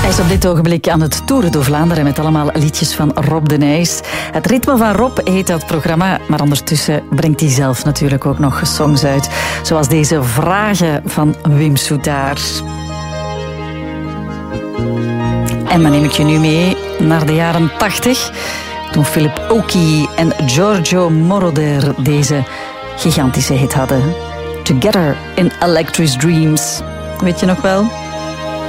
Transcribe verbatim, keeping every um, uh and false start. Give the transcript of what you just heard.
Hij is op dit ogenblik aan het toeren door Vlaanderen met allemaal liedjes van Rob de Nijs. Het ritme van Rob heet dat programma, maar ondertussen brengt hij zelf natuurlijk ook nog songs uit. Zoals deze Vragen van Wim Soutar. En dan neem ik je nu mee naar de jaren tachtig, toen Philip Oakey en Giorgio Moroder deze gigantische hit hadden. Together in Electric Dreams. Weet je nog wel?